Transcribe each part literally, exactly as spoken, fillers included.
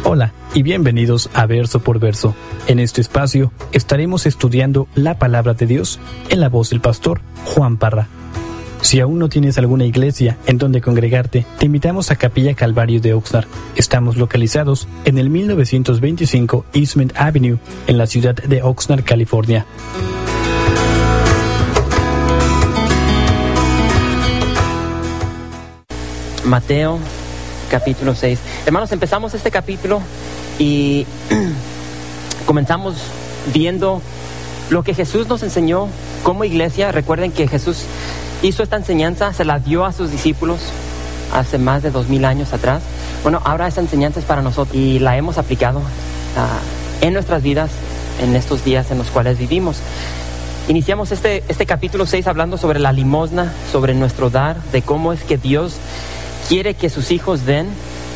Hola y bienvenidos a Verso por Verso. En este espacio estaremos estudiando la palabra de Dios en la voz del pastor Juan Parra. Si aún no tienes alguna iglesia en donde congregarte, te invitamos a Capilla Calvario de Oxnard. Estamos localizados en el mil novecientos veinticinco Eastman Avenue, en la ciudad de Oxnard, California. Mateo capítulo seis. Hermanos, empezamos este capítulo y comenzamos viendo lo que Jesús nos enseñó como iglesia. Recuerden que Jesús hizo esta enseñanza, se la dio a sus discípulos hace más de dos mil años atrás. Bueno, ahora esa enseñanza es para nosotros y la hemos aplicado uh, en nuestras vidas en estos días en los cuales vivimos. Iniciamos este, este capítulo seis hablando sobre la limosna, sobre nuestro dar, de cómo es que Dios quiere que sus hijos den.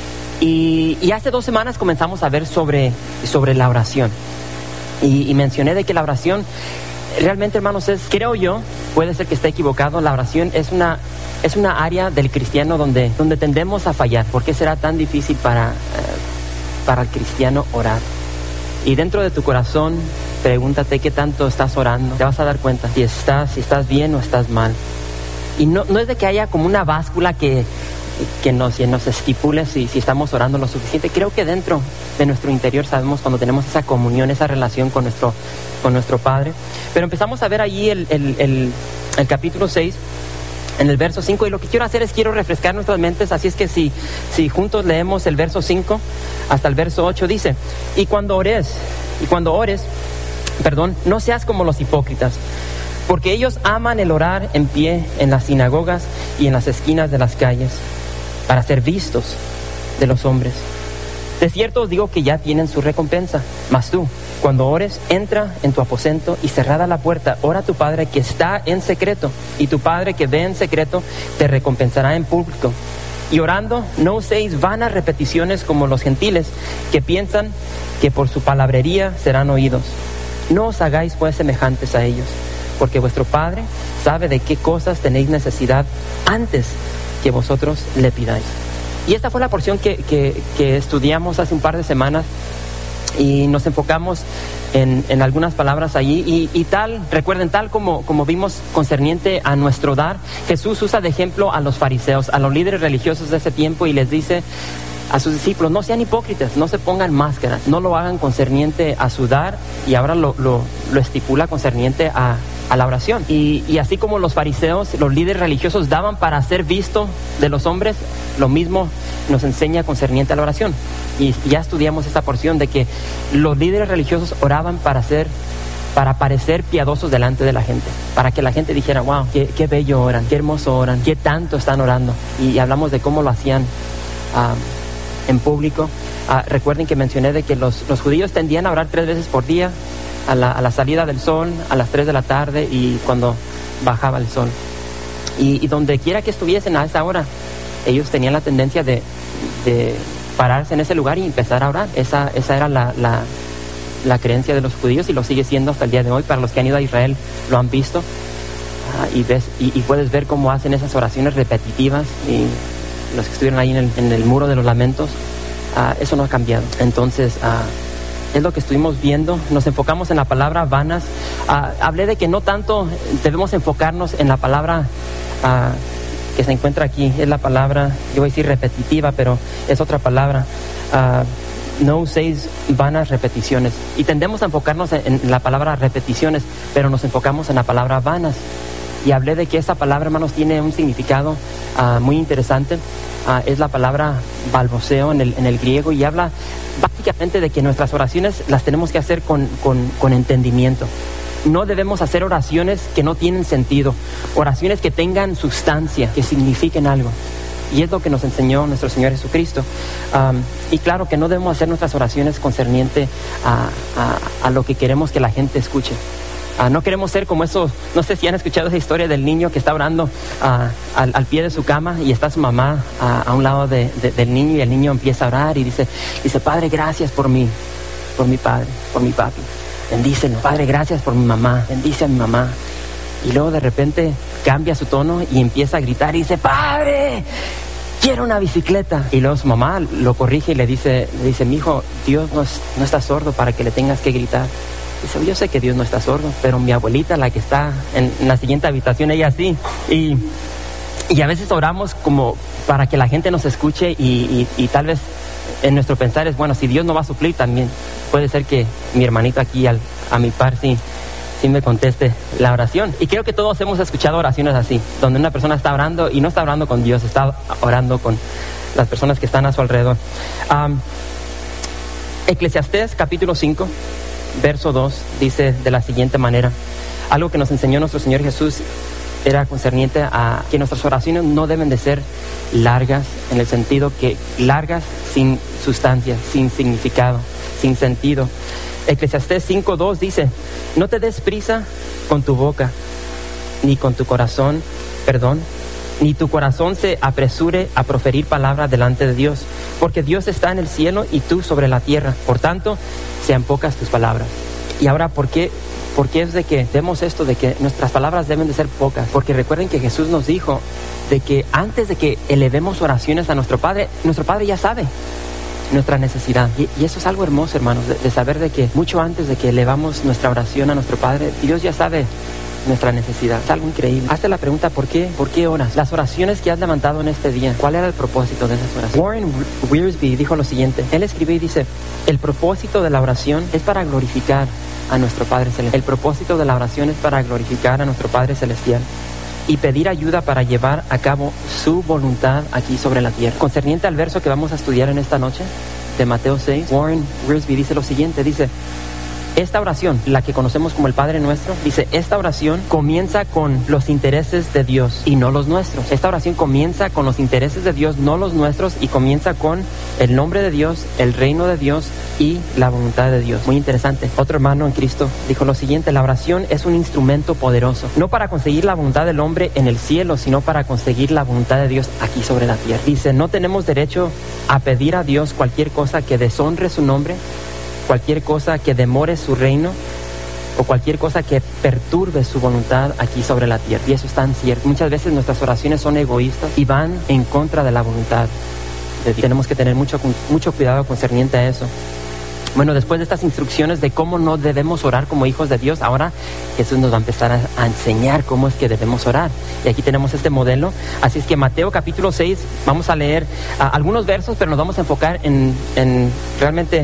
Y, y hace dos semanas comenzamos a ver sobre, sobre la oración. Y, y mencioné de que la oración realmente, hermanos, es, creo yo, puede ser que esté equivocado, la oración es una, es una área del cristiano donde, donde tendemos a fallar. ¿Por qué será tan difícil para, uh, para el cristiano orar? Y dentro de tu corazón, pregúntate qué tanto estás orando. Te vas a dar cuenta si estás, si estás bien o estás mal. Y no, no es de que haya como una báscula que, que nos, nos estipule si, si estamos orando lo suficiente. Creo que dentro de nuestro interior sabemos cuando tenemos esa comunión, esa relación con nuestro, con nuestro Padre. Pero empezamos a ver allí el, el, el, el capítulo seis, en el verso cinco, y lo que quiero hacer es quiero refrescar nuestras mentes. Así es que si, si juntos leemos el verso cinco hasta el verso ocho, dice: y cuando ores, y cuando ores, perdón, no seas como los hipócritas, porque ellos aman el orar en pie en las sinagogas y en las esquinas de las calles, para ser vistos de los hombres. De cierto os digo que ya tienen su recompensa. Mas tú, cuando ores, entra en tu aposento y cerrada la puerta, ora a tu Padre que está en secreto, y tu Padre que ve en secreto te recompensará en público. Y orando, no uséis vanas repeticiones como los gentiles, que piensan que por su palabrería serán oídos. No os hagáis pues semejantes a ellos, porque vuestro Padre sabe de qué cosas tenéis necesidad antes que vosotros le pidáis. Y esta fue la porción que, que, que estudiamos hace un par de semanas, y nos enfocamos en, en algunas palabras allí. Y, y tal, recuerden, tal como, como vimos concerniente a nuestro dar, Jesús usa de ejemplo a los fariseos, a los líderes religiosos de ese tiempo, y les dice a sus discípulos: no sean hipócritas, no se pongan máscaras, no lo hagan concerniente a su dar, y ahora lo, lo, lo estipula concerniente a, a la oración. Y, y así como los fariseos, los líderes religiosos daban para ser visto de los hombres, lo mismo nos enseña concerniente a la oración. Y ya estudiamos esta porción de que los líderes religiosos oraban para ser, para parecer piadosos delante de la gente, para que la gente dijera: wow, qué, qué bello oran, qué hermoso oran, qué tanto están orando. Y, y hablamos de cómo lo hacían uh, en público. Uh, recuerden que mencioné de que los, los judíos tendían a orar tres veces por día, a la, a la salida del sol, a las tres de la tarde y cuando bajaba el sol. Y, y donde quiera que estuviesen a esa hora, ellos tenían la tendencia de, de pararse en ese lugar y empezar a orar. Esa, esa era la, la, la creencia de los judíos, y lo sigue siendo hasta el día de hoy. Para los que han ido a Israel lo han visto, uh, y, ves, y, y puedes ver cómo hacen esas oraciones repetitivas. Y los que estuvieron ahí en el, en el muro de los lamentos, uh, eso no ha cambiado. Entonces uh, es lo que estuvimos viendo. Nos enfocamos en la palabra vanas. Uh, hablé de que no tanto debemos enfocarnos en la palabra uh, que se encuentra aquí, es la palabra, yo voy a decir repetitiva, pero es otra palabra. Uh, no uséis vanas repeticiones. Y tendemos a enfocarnos en, en la palabra repeticiones, pero nos enfocamos en la palabra vanas. Y hablé de que esa palabra, hermanos, tiene un significado uh, muy interesante. Uh, es la palabra balbuceo en el, en el griego, y habla básicamente de que nuestras oraciones las tenemos que hacer con, con, con entendimiento. No debemos hacer oraciones que no tienen sentido, oraciones que tengan sustancia, que signifiquen algo. Y es lo que nos enseñó nuestro Señor Jesucristo. Um, y claro que no debemos hacer nuestras oraciones concerniente a, a, a lo que queremos que la gente escuche. Uh, no queremos ser como esos, no sé si han escuchado esa historia del niño que está orando uh, al, al pie de su cama, y está su mamá uh, a un lado de, de, del niño, y el niño empieza a orar y dice, dice Padre, gracias por mí, por mi padre, por mi papi. Bendícelo. Padre, gracias por mi mamá. Bendice a mi mamá. Y luego de repente cambia su tono y empieza a gritar y dice: Padre, quiero una bicicleta. Y luego su mamá lo corrige y le dice, le dice, mijo, Dios no, es, no está sordo para que le tengas que gritar. Dice, yo sé que Dios no está sordo, pero mi abuelita, la que está en, en la siguiente habitación, ella sí. Y, y a veces oramos como para que la gente nos escuche y, y, y tal vez en nuestro pensar es, bueno, si Dios no va a suplir, también puede ser que mi hermanito aquí al, a mi par sí, sí me conteste la oración. Y creo que todos hemos escuchado oraciones así, donde una persona está orando y no está orando con Dios, está orando con las personas que están a su alrededor. Um, Eclesiastés capítulo cinco, verso dos, dice de la siguiente manera: algo que nos enseñó nuestro Señor Jesús era concerniente a que nuestras oraciones no deben de ser largas, en el sentido que largas sin sustancia, sin significado, sin sentido. Eclesiastés cinco dos dice: no te des prisa con tu boca, ni con tu corazón, perdón, ni tu corazón se apresure a proferir palabras delante de Dios, porque Dios está en el cielo y tú sobre la tierra, por tanto, sean pocas tus palabras. Y ahora, ¿por qué? Porque es de que vemos esto, de que nuestras palabras deben de ser pocas, porque recuerden que Jesús nos dijo de que antes de que elevemos oraciones a nuestro Padre, nuestro Padre ya sabe nuestra necesidad. Y, y eso es algo hermoso, hermanos, de, de saber de que mucho antes de que elevamos nuestra oración a nuestro Padre, Dios ya sabe nuestra necesidad. Es algo increíble. Hazte la pregunta, ¿por qué? ¿Por qué oras? Las oraciones que has levantado en este día, ¿cuál era el propósito de esas oraciones? Warren Wiersbe dijo lo siguiente. Él escribió y dice: el propósito de la oración es para glorificar a nuestro Padre Celestial. El propósito de la oración es para glorificar a nuestro Padre Celestial y pedir ayuda para llevar a cabo su voluntad aquí sobre la tierra. Concerniente al verso que vamos a estudiar en esta noche, de Mateo seis, Warren Wiersbe dice lo siguiente, dice: esta oración, la que conocemos como el Padre Nuestro, dice, esta oración comienza con los intereses de Dios y no los nuestros. Esta oración comienza con los intereses de Dios, no los nuestros, y comienza con el nombre de Dios, el reino de Dios y la voluntad de Dios. Muy interesante. Otro hermano en Cristo dijo lo siguiente: la oración es un instrumento poderoso, no para conseguir la voluntad del hombre en el cielo, sino para conseguir la voluntad de Dios aquí sobre la tierra. Dice, no tenemos derecho a pedir a Dios cualquier cosa que deshonre su nombre, cualquier cosa que demore su reino o cualquier cosa que perturbe su voluntad aquí sobre la tierra. Y eso es tan cierto. Muchas veces nuestras oraciones son egoístas y van en contra de la voluntad de Dios. Tenemos que tener mucho, mucho cuidado concerniente a eso. Bueno, después de estas instrucciones de cómo no debemos orar como hijos de Dios, ahora Jesús nos va a empezar a, a enseñar cómo es que debemos orar. Y aquí tenemos este modelo. Así es que Mateo capítulo seis, vamos a leer uh, algunos versos, pero nos vamos a enfocar en, en realmente...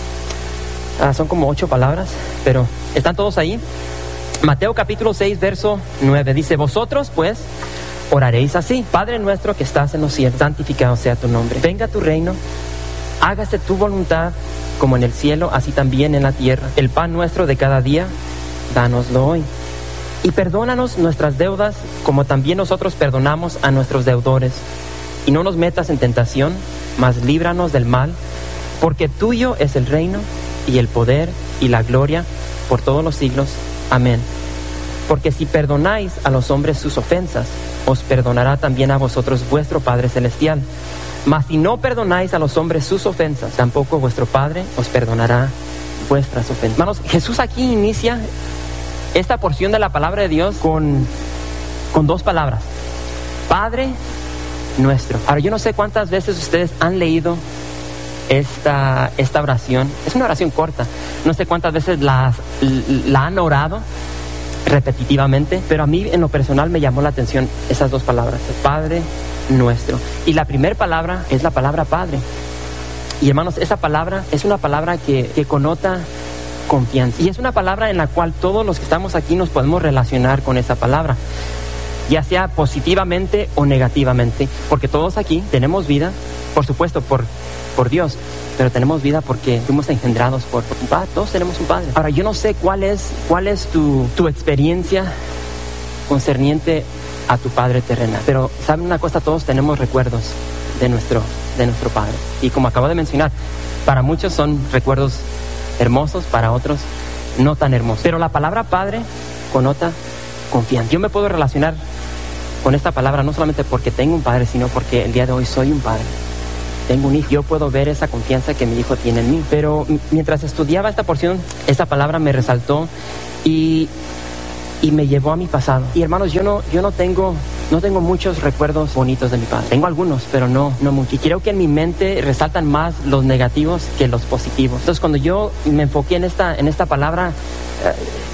Ah, son como ocho palabras, pero ¿están todos ahí? Mateo capítulo seis, verso nueve, dice: vosotros pues oraréis así: Padre nuestro que estás en los cielos, santificado sea tu nombre. Venga tu reino, hágase tu voluntad como en el cielo, así también en la tierra. El pan nuestro de cada día, dánoslo hoy. Y perdónanos nuestras deudas, como también nosotros perdonamos a nuestros deudores. Y no nos metas en tentación, mas líbranos del mal, porque tuyo es el reino, y el poder y la gloria por todos los siglos. Amén. Porque si perdonáis a los hombres sus ofensas, os perdonará también a vosotros vuestro Padre Celestial. Mas si no perdonáis a los hombres sus ofensas, tampoco vuestro Padre os perdonará vuestras ofensas. Hermanos, Jesús aquí inicia esta porción de la palabra de Dios con, con dos palabras: Padre Nuestro. Ahora, yo no sé cuántas veces ustedes han leído Esta, esta oración. Es una oración corta. No sé cuántas veces la, la han orado repetitivamente, pero a mí en lo personal me llamó la atención esas dos palabras: Padre Nuestro. Y la primera palabra es la palabra Padre. Y hermanos, esa palabra es una palabra que, que connota confianza. Y es una palabra en la cual todos los que estamos aquí nos podemos relacionar con esa palabra, ya sea positivamente o negativamente, porque todos aquí tenemos vida, por supuesto, por por Dios, pero tenemos vida porque fuimos engendrados por, por un padre. Todos tenemos un padre. Ahora, yo no sé cuál es, cuál es tu, tu experiencia concerniente a tu padre terrenal, pero ¿saben una cosa? Todos tenemos recuerdos de nuestro, de nuestro padre. Y como acabo de mencionar, para muchos son recuerdos hermosos, para otros no tan hermosos. Pero la palabra padre connota confianza. Yo me puedo relacionar con esta palabra no solamente porque tengo un padre, sino porque el día de hoy soy un padre. Tengo un hijo, yo puedo ver esa confianza que mi hijo tiene en mí. Pero mientras estudiaba esta porción, esta palabra me resaltó y, y me llevó a mi pasado. Y hermanos, yo no, yo no tengo, no tengo muchos recuerdos bonitos de mi padre. Tengo algunos, pero no, no muchos. Y creo que en mi mente resaltan más los negativos que los positivos. Entonces, cuando yo me enfoqué en esta, en esta palabra, eh,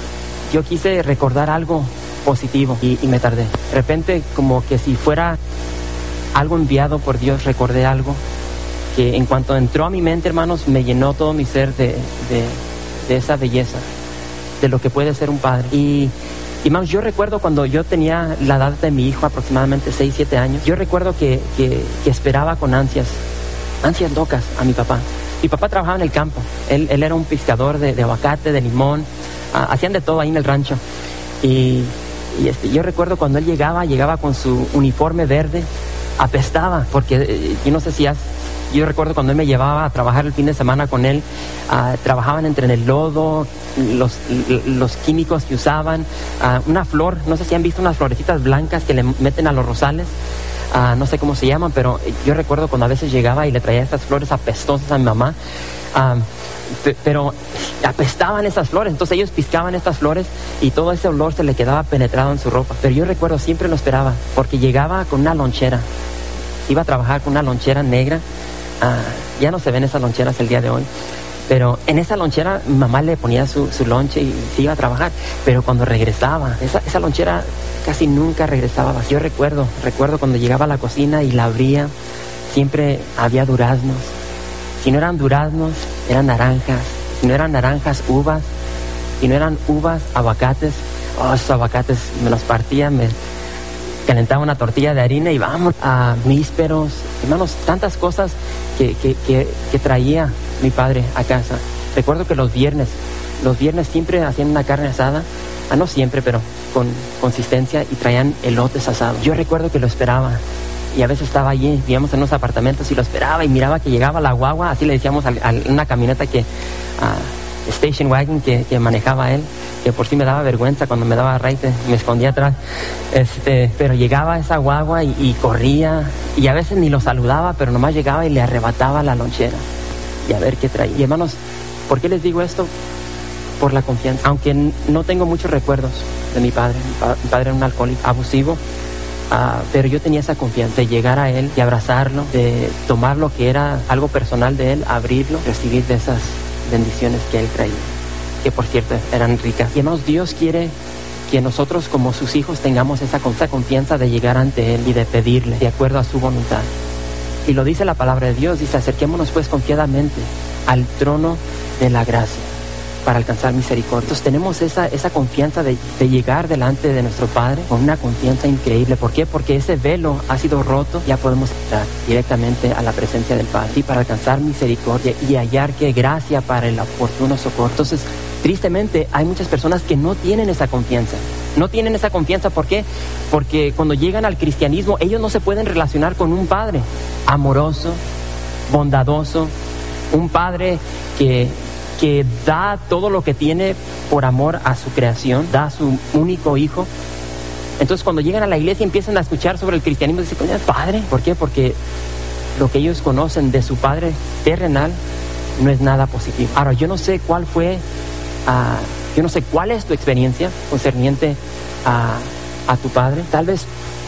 yo quise recordar algo positivo y, y me tardé. De repente, como que si fuera algo enviado por Dios, recordé algo que en cuanto entró a mi mente, hermanos, me llenó todo mi ser de, de, de esa belleza, de lo que puede ser un padre. Y, y hermanos, yo recuerdo cuando yo tenía la edad de mi hijo, aproximadamente seis, siete años, yo recuerdo que, que, que esperaba con ansias, ansias locas a mi papá. Mi papá trabajaba en el campo, él, él era un pescador de, de aguacate, de limón, uh, hacían de todo ahí en el rancho. Y, y este, yo recuerdo cuando él llegaba, llegaba con su uniforme verde, apestaba, porque eh, yo no sé si has... Yo recuerdo cuando él me llevaba a trabajar el fin de semana con él, uh, trabajaban entre en el lodo, los, los químicos que usaban, uh, una flor, no sé si han visto unas florecitas blancas que le meten a los rosales, uh, no sé cómo se llaman, pero yo recuerdo cuando a veces llegaba y le traía estas flores apestosas a mi mamá, uh, p- pero apestaban esas flores, entonces ellos piscaban estas flores y todo ese olor se le quedaba penetrado en su ropa. Pero yo recuerdo, siempre lo esperaba, porque llegaba con una lonchera, iba a trabajar con una lonchera negra. Uh, ya no se ven esas loncheras el día de hoy, pero en esa lonchera mi mamá le ponía su, su lonche y se iba a trabajar. Pero cuando regresaba, esa, esa lonchera casi nunca regresaba vacía. Yo recuerdo, recuerdo cuando llegaba a la cocina y la abría, siempre había duraznos. Si no eran duraznos, eran naranjas. Si no eran naranjas, uvas. Si no eran uvas, aguacates. Oh, esos aguacates me los partía, me calentaba una tortilla de harina y vamos a nísperos, hermanos, tantas cosas que, que, que, que traía mi padre a casa. Recuerdo que los viernes, los viernes siempre hacían una carne asada, ah, no siempre, pero con consistencia, y traían elotes asados. Yo recuerdo que lo esperaba y a veces estaba allí, vivíamos en unos apartamentos y lo esperaba y miraba que llegaba la guagua, así le decíamos a, a una camioneta que... Uh, station wagon que, que manejaba él, que por sí me daba vergüenza cuando me daba raite, me escondía atrás, este, pero llegaba esa guagua y, y corría, y a veces ni lo saludaba, pero nomás llegaba y le arrebataba la lonchera y a ver qué traía. Y hermanos, ¿por qué les digo esto? Por la confianza. Aunque no tengo muchos recuerdos de mi padre, mi, pa- mi padre era un alcohólico abusivo, uh, pero yo tenía esa confianza de llegar a él, de abrazarlo, de tomar lo que era algo personal de él, abrirlo, recibir de esas bendiciones que él traía, que por cierto eran ricas. Y hermanos, Dios quiere que nosotros como sus hijos tengamos esa, esa confianza de llegar ante él y de pedirle de acuerdo a su voluntad. Y lo dice la palabra de Dios, dice: acerquémonos pues confiadamente al trono de la gracia para alcanzar misericordia. Entonces tenemos esa, esa confianza de, de llegar delante de nuestro Padre con una confianza increíble. ¿Por qué? Porque ese velo ha sido roto, ya podemos entrar directamente a la presencia del Padre y para alcanzar misericordia y hallar que gracia para el oportuno socorro. Entonces, tristemente, hay muchas personas que no tienen esa confianza. No tienen esa confianza, ¿por qué? Porque cuando llegan al cristianismo, ellos no se pueden relacionar con un Padre amoroso, bondadoso, un Padre que... que da todo lo que tiene por amor a su creación, da a su único hijo. Entonces cuando llegan a la iglesia y empiezan a escuchar sobre el cristianismo, dicen: Padre, ¿por qué? Porque lo que ellos conocen de su Padre terrenal no es nada positivo. Ahora, yo no sé cuál fue, uh, yo no sé cuál es tu experiencia concerniente a, a tu Padre. Tal vez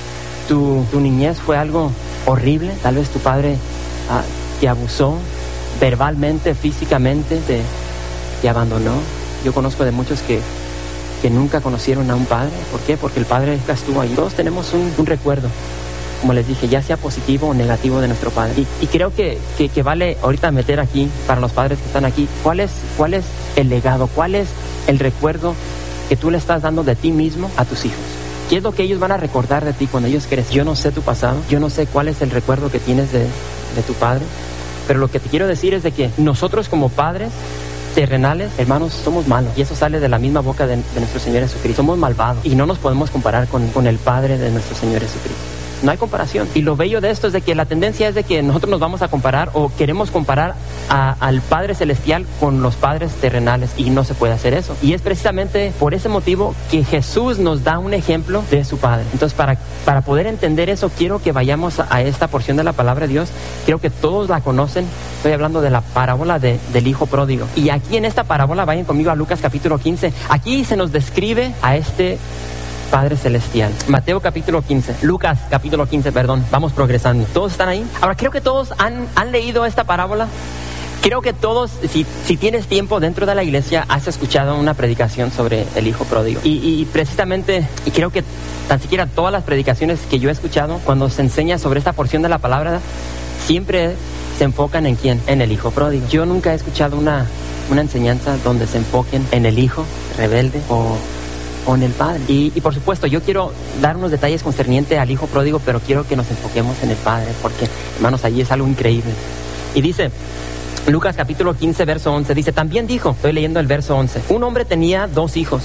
tu, tu niñez fue algo horrible, tal vez tu Padre uh, te abusó verbalmente, físicamente, te, te abandonó. Yo conozco de muchos que, que nunca conocieron a un padre. ¿Por qué? Porque el Padre nunca estuvo ahí. Todos tenemos un, un recuerdo, como les dije, ya sea positivo o negativo, de nuestro Padre. Y, y creo que, que, que vale ahorita meter aquí, para los padres que están aquí, ¿cuál es, cuál es el legado? ¿Cuál es el recuerdo que tú le estás dando de ti mismo a tus hijos? ¿Qué es lo que ellos van a recordar de ti cuando ellos crecen? Yo no sé tu pasado, yo no sé cuál es el recuerdo que tienes de, de tu padre, pero lo que te quiero decir es de que nosotros como padres terrenales, hermanos, somos malos. Y eso sale de la misma boca de, de nuestro Señor Jesucristo. Somos malvados y no nos podemos comparar con, con el Padre de nuestro Señor Jesucristo. No hay comparación. Y lo bello de esto es de que la tendencia es de que nosotros nos vamos a comparar o queremos comparar a, al Padre Celestial con los padres terrenales, y no se puede hacer eso. Y es precisamente por ese motivo que Jesús nos da un ejemplo de su Padre. Entonces, para, para poder entender eso, quiero que vayamos a, a esta porción de la palabra de Dios. Creo que todos la conocen, Estoy hablando de la parábola de, del hijo pródigo. Y aquí en esta parábola, vayan conmigo a Lucas capítulo quince. Aquí se nos describe a este Padre Celestial. Mateo capítulo quince. Lucas capítulo quince, perdón. Vamos progresando. ¿Todos están ahí? Ahora, creo que todos han, han leído esta parábola. Creo que todos, si, si tienes tiempo dentro de la iglesia, has escuchado una predicación sobre el hijo pródigo. Y, y precisamente, y creo que tan siquiera todas las predicaciones que yo he escuchado, cuando se enseña sobre esta porción de la palabra, siempre se enfocan en quién, en el hijo pródigo. Yo nunca he escuchado una, una enseñanza donde se enfoquen en el hijo rebelde o, o en el padre. Y, y por supuesto, yo quiero dar unos detalles concernientes al hijo pródigo, pero quiero que nos enfoquemos en el padre, porque, hermanos, allí es algo increíble. Y dice Lucas capítulo quince, verso once, dice, también dijo, estoy leyendo el verso once, un hombre tenía dos hijos,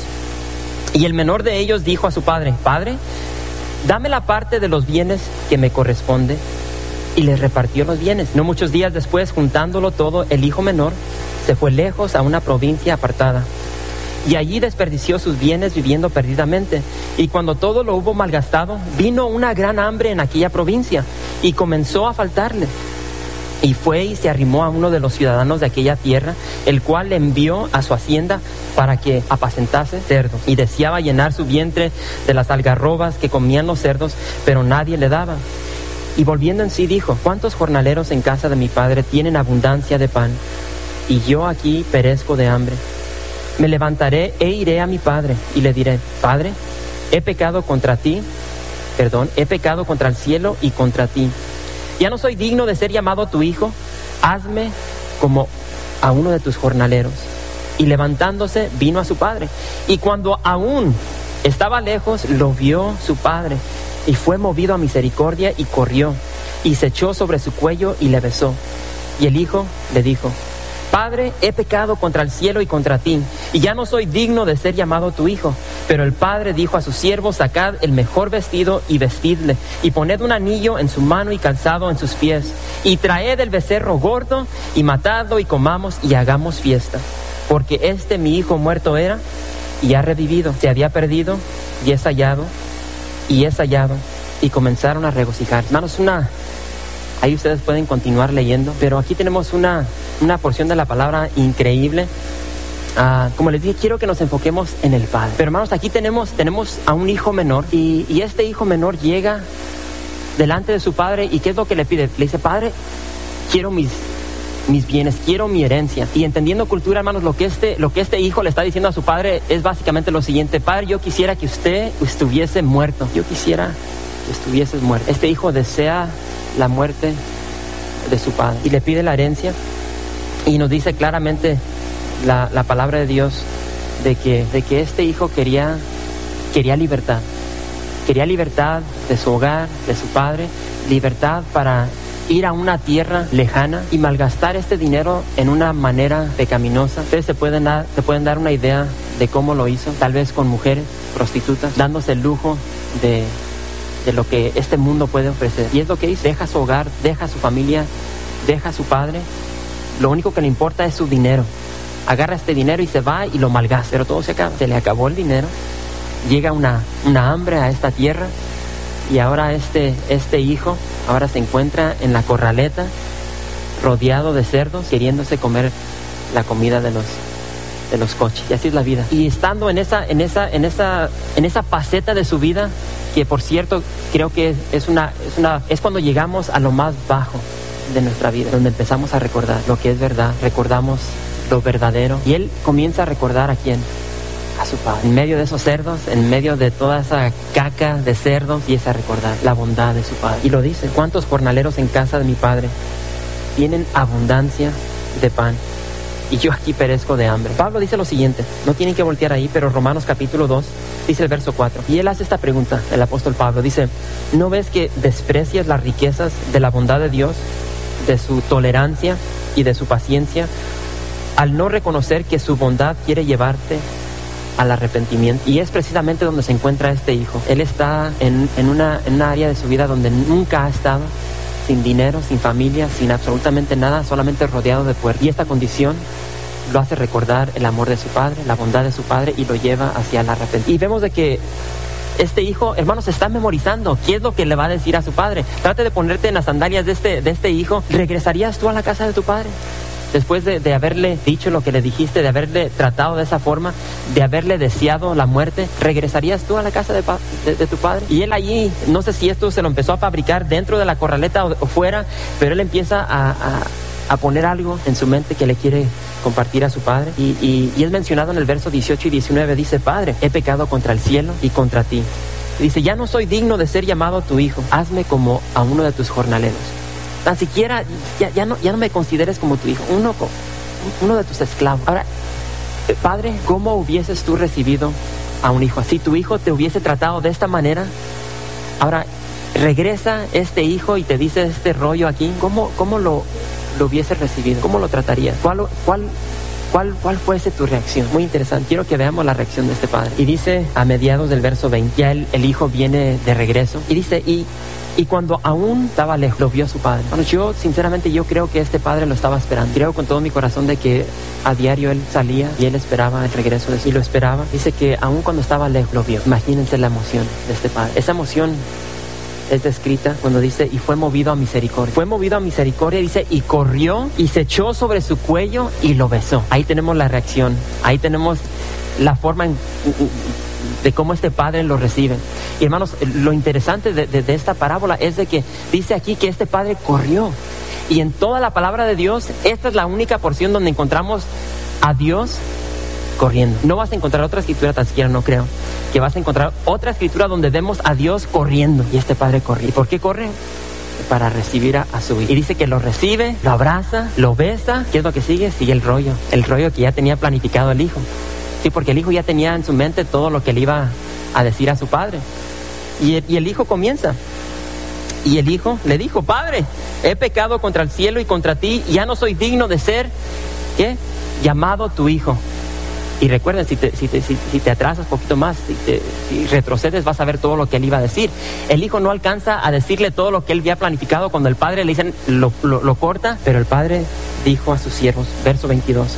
y el menor de ellos dijo a su padre, Padre, dame la parte de los bienes que me corresponde, y les repartió los bienes. No muchos días después, juntándolo todo, el hijo menor se fue lejos a una provincia apartada, y allí desperdició sus bienes viviendo perdidamente. Y cuando todo lo hubo malgastado, vino una gran hambre en aquella provincia, y comenzó a faltarle. Y fue y se arrimó a uno de los ciudadanos de aquella tierra, el cual le envió a su hacienda para que apacentase cerdos. Y deseaba llenar su vientre de las algarrobas que comían los cerdos, pero nadie le daba. Y volviendo en sí dijo, ¿cuántos jornaleros en casa de mi padre tienen abundancia de pan? Y yo aquí perezco de hambre. Me levantaré e iré a mi padre y le diré, Padre, he pecado contra ti, perdón, he pecado contra el cielo y contra ti. Ya no soy digno de ser llamado tu hijo, hazme como a uno de tus jornaleros. Y levantándose vino a su padre. Y cuando aún estaba lejos, lo vio su padre. Y fue movido a misericordia y corrió. Y se echó sobre su cuello y le besó. Y el hijo le dijo, Padre, he pecado contra el cielo y contra ti, y ya no soy digno de ser llamado tu hijo. Pero el padre dijo a sus siervos, sacad el mejor vestido y vestidle, y poned un anillo en su mano y calzado en sus pies, y traed el becerro gordo, y matadlo, y comamos, y hagamos fiesta. Porque este mi hijo muerto era, y ha revivido, se había perdido, y es hallado, y es hallado, y comenzaron a regocijar. Hermanos, una... ahí ustedes pueden continuar leyendo, pero aquí tenemos una, una porción de la palabra increíble. Uh, como les dije, quiero que nos enfoquemos en el padre. Pero hermanos, aquí tenemos, tenemos a un hijo menor, y, y este hijo menor llega delante de su padre, y ¿qué es lo que le pide? Le dice, Padre, quiero mis, mis bienes, quiero mi herencia. Y entendiendo cultura, hermanos, lo que, este, lo que este hijo le está diciendo a su padre es básicamente lo siguiente: Padre, yo quisiera que usted estuviese muerto. Yo quisiera que estuvieses muerto. Este hijo desea la muerte de su padre y le pide la herencia, y nos dice claramente la, la palabra de Dios de que, de que este hijo quería, quería libertad, quería libertad de su hogar, de su padre, libertad para ir a una tierra lejana y malgastar este dinero en una manera pecaminosa. Ustedes se pueden dar, se pueden dar una idea de cómo lo hizo, tal vez con mujeres prostitutas, dándose el lujo de de lo que este mundo puede ofrecer. Y es lo que hizo. Deja su hogar, deja su familia, deja a su padre. Lo único que le importa es su dinero. Agarra este dinero y se va y lo malgasta. Pero todo se acaba. Se le acabó el dinero. Llega una, una hambre a esta tierra, y ahora este, este hijo ahora se encuentra en la corraleta, rodeado de cerdos, queriéndose comer la comida de los de los coches. Y así es la vida. Y estando en esa, en esa, en esa, en esa faceta de su vida, que por cierto creo que es una, es una, es cuando llegamos a lo más bajo de nuestra vida, donde empezamos a recordar lo que es verdad, recordamos lo verdadero. Y él comienza a recordar a quién, a su padre. En medio de esos cerdos, en medio de toda esa caca de cerdos, empieza a recordar la bondad de su padre. Y lo dice: ¿cuántos jornaleros en casa de mi padre tienen abundancia de pan, y yo aquí perezco de hambre? Pablo dice lo siguiente, no tienen que voltear ahí, pero Romanos capítulo dos, dice el verso cuatro, y él hace esta pregunta, el apóstol Pablo, dice, ¿no ves que desprecias las riquezas de la bondad de Dios, de su tolerancia y de su paciencia, al no reconocer que su bondad quiere llevarte al arrepentimiento? Y es precisamente donde se encuentra este hijo. Él está en, en, una, en una área de su vida donde nunca ha estado, sin dinero, sin familia, sin absolutamente nada, solamente rodeado de puertas. Y esta condición lo hace recordar el amor de su padre, la bondad de su padre, y lo lleva hacia el arrepentimiento. Y vemos de que este hijo, hermanos, se está memorizando qué es lo que le va a decir a su padre. Trate de ponerte en las sandalias de este, de este hijo. ¿Regresarías tú a la casa de tu padre? Después de, de haberle dicho lo que le dijiste, de haberle tratado de esa forma, de haberle deseado la muerte, ¿regresarías tú a la casa de, pa, de, de tu padre? Y él allí, no sé si esto se lo empezó a fabricar dentro de la corraleta o, o fuera, pero él empieza a, a, a poner algo en su mente que le quiere compartir a su padre. Y, y, y es mencionado en el verso dieciocho y diecinueve, dice: Padre, he pecado contra el cielo y contra ti. Y dice: ya no soy digno de ser llamado tu hijo, hazme como a uno de tus jornaleros. Tan siquiera, ya, ya, no, ya no me consideres como tu hijo, uno, uno de tus esclavos. Ahora, Padre, ¿cómo hubieses tú recibido a un hijo así? Si tu hijo te hubiese tratado de esta manera, ahora regresa este hijo y te dice este rollo aquí, ¿cómo, cómo lo, lo hubieses recibido? ¿Cómo lo tratarías? ¿Cuál, cuál, cuál, cuál fuese tu reacción? Muy interesante. Quiero que veamos la reacción de este padre. Y dice a mediados del verso veinte, ya el, el hijo viene de regreso y dice: y Y cuando aún estaba lejos, lo vio a su padre. Bueno, yo sinceramente yo creo que este padre lo estaba esperando. Creo con todo mi corazón de que a diario él salía y él esperaba el regreso de sí, lo esperaba. Dice que aún cuando estaba lejos lo vio. Imagínense la emoción de este padre. Esa emoción es descrita cuando dice: y fue movido a misericordia. Fue movido a misericordia, dice, y corrió y se echó sobre su cuello y lo besó. Ahí tenemos la reacción. Ahí tenemos la forma en... de cómo este padre lo recibe. Y hermanos, lo interesante de, de, de esta parábola es de que dice aquí que este padre corrió. Y en toda la palabra de Dios, esta es la única porción donde encontramos a Dios corriendo. No vas a encontrar otra escritura, tan siquiera no creo, que vas a encontrar otra escritura donde vemos a Dios corriendo. Y este padre corrió. ¿Y por qué corre? Para recibir a, a su hijo. Y dice que lo recibe, lo abraza, lo besa. ¿Qué es lo que sigue? Sigue el rollo. El rollo que ya tenía planificado el hijo. Sí, porque el hijo ya tenía en su mente todo lo que le iba a decir a su padre. Y el, y el hijo comienza. Y el hijo le dijo: Padre, he pecado contra el cielo y contra ti, y ya no soy digno de ser, ¿qué? Llamado tu hijo. Y recuerden, si te, si te, si, si te atrasas un poquito más, si, te, si retrocedes, vas a ver todo lo que él iba a decir. El hijo no alcanza a decirle todo lo que él había planificado cuando el padre le dicen, lo, lo, lo corta. Pero el padre dijo a sus siervos, verso veintidós: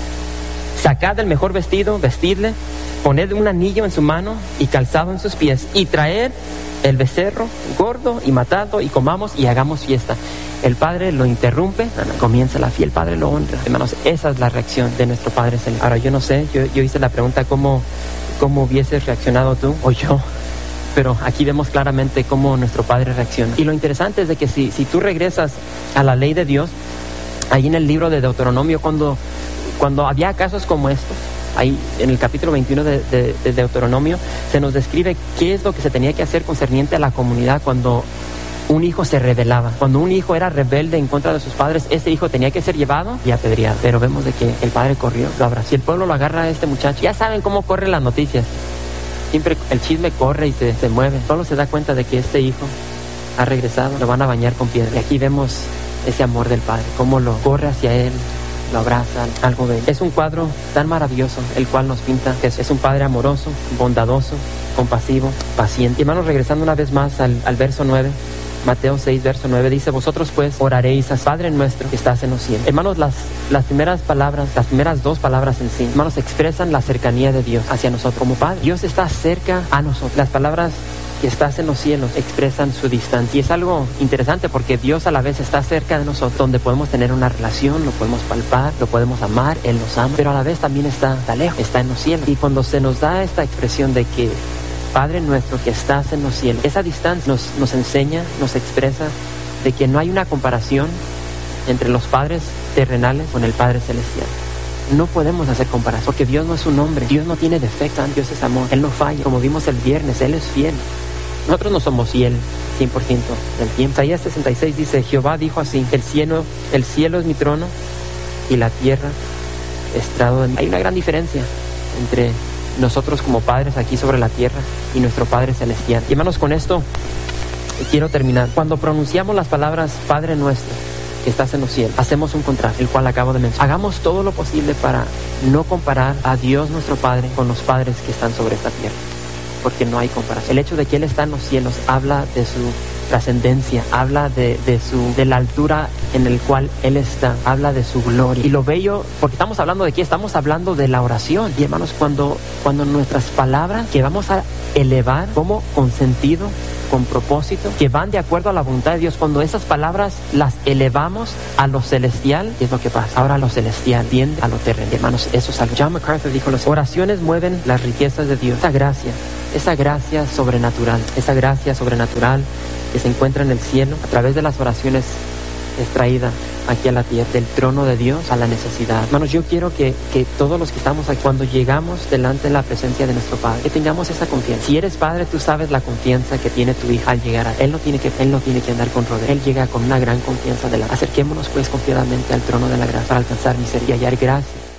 sacad el mejor vestido, vestidle, poned un anillo en su mano y calzado en sus pies, y traed el becerro gordo y matadlo, y comamos y hagamos fiesta. El padre lo interrumpe, comienza la fiesta, el padre lo honra. Hermanos, esa es la reacción de nuestro Padre Celestial. Ahora, yo no sé, yo, yo hice la pregunta, ¿cómo, cómo hubieses reaccionado tú o yo? Pero aquí vemos claramente cómo nuestro Padre reacciona. Y lo interesante es de que si, si tú regresas a la ley de Dios, ahí en el libro de Deuteronomio, cuando... Cuando había casos como estos, ahí en el capítulo veintiuno de, de, de Deuteronomio, se nos describe qué es lo que se tenía que hacer concerniente a la comunidad cuando un hijo se rebelaba. Cuando un hijo era rebelde en contra de sus padres, ese hijo tenía que ser llevado y apedreado. Pero vemos de que el padre corrió, lo abrazó. Y el pueblo lo agarra a este muchacho. Ya saben cómo corren las noticias. Siempre el chisme corre y se, se mueve. Solo se da cuenta de que este hijo ha regresado, lo van a bañar con piedra. Y aquí vemos ese amor del padre, cómo lo corre hacia él, lo abraza, algo de él. Es un cuadro tan maravilloso el cual nos pinta que es, es un padre amoroso, bondadoso, compasivo, paciente. Y hermanos, regresando una vez más al, al verso nueve, Mateo seis, verso nueve, dice: vosotros pues oraréis al Padre nuestro que estás en los cielos. Hermanos, las, las primeras palabras, las primeras dos palabras en sí, hermanos, expresan la cercanía de Dios hacia nosotros como Padre. Dios está cerca a nosotros. Las palabras que estás en los cielos expresan su distancia. Y es algo interesante porque Dios a la vez está cerca de nosotros, donde podemos tener una relación, lo podemos palpar, lo podemos amar, Él nos ama, pero a la vez también está, está lejos, está en los cielos. Y cuando se nos da esta expresión de que Padre nuestro que estás en los cielos, esa distancia nos, nos enseña, nos expresa de que no hay una comparación entre los padres terrenales con el Padre celestial. No podemos hacer comparación, porque Dios no es un hombre, Dios no tiene defecto, Dios es amor, Él no falla. Como vimos el viernes, Él es fiel. Nosotros no somos fiel cien por ciento del tiempo. Isaías sesenta y seis dice: Jehová dijo así: el cielo, el cielo es mi trono y la tierra estrado de mí. Hay una gran diferencia entre nosotros como padres aquí sobre la tierra y nuestro Padre celestial. Y hermanos, con esto quiero terminar. Cuando pronunciamos las palabras Padre nuestro que estás en los cielos, hacemos un contraste, el cual acabo de mencionar. Hagamos todo lo posible para no comparar a Dios nuestro Padre con los padres que están sobre esta tierra, porque no hay comparación. El hecho de que Él está en los cielos habla de su trascendencia, habla de, de, su, de la altura en el cual Él está, habla de su gloria. Y lo bello, porque estamos hablando de qué, estamos hablando de la oración. Y hermanos, cuando, cuando nuestras palabras que vamos a elevar como con sentido, con propósito, que van de acuerdo a la voluntad de Dios, cuando esas palabras las elevamos a lo celestial, ¿qué es lo que pasa? Ahora lo celestial tiende a lo terrenal. Hermanos, eso es algo. John MacArthur dijo, las oraciones mueven las riquezas de Dios. Esa gracia, esa gracia sobrenatural, esa gracia sobrenatural que se encuentra en el cielo, a través de las oraciones es traída aquí a la tierra, del trono de Dios a la necesidad. Hermanos, yo quiero que, que todos los que estamos aquí, cuando llegamos delante de la presencia de nuestro Padre, que tengamos esa confianza. Si eres padre, tú sabes la confianza que tiene tu hija al llegar a Él. No tiene que, él no tiene que andar con rodeos. Él llega con una gran confianza de la. Acerquémonos pues confiadamente al trono de la gracia para alcanzar misericordia y hallar gracia